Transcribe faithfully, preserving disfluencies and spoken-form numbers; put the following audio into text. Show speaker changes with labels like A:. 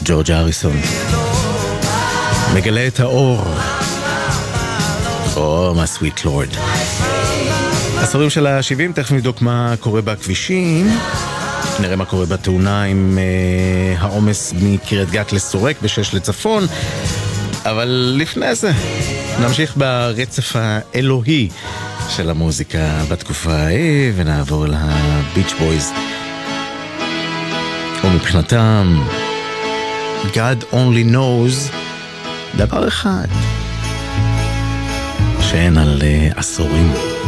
A: ג'ורג' הריסון מגלה את האור. או, מה סוויט לורד. עשורים של ה-שבעים, תכף נבדוק מה קורה בכבישים. נראה מה קורה בתאונה עם uh, העומס מקריית גת לסורק בשש לצפון. אבל לפני זה נמשיך ברצף האלוהי של המוזיקה בתקופה ההיא ונעבור לביץ' בויז. ומבחינתם God only knows דבר אחד שאין על uh, עשורים.